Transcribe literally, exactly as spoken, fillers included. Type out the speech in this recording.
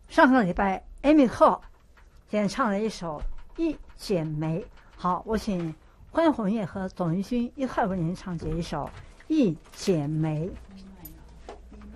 上个礼拜艾米克演唱了一首《一剪梅》。好，我请关宏业和董玉勋一块为您唱这一首《一剪梅》。